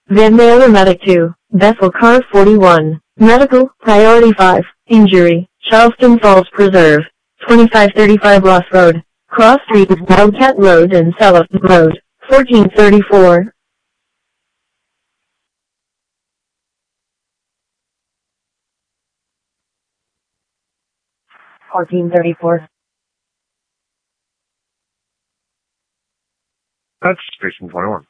Van Mailer Medic 2, Bethel Car 41, Medical, Priority 5, Injury, Charleston Falls Preserve, 2535 Ross Road, Cross Street, Wildcat Road and Selleff Road, 1434. 1434. That's Station 21.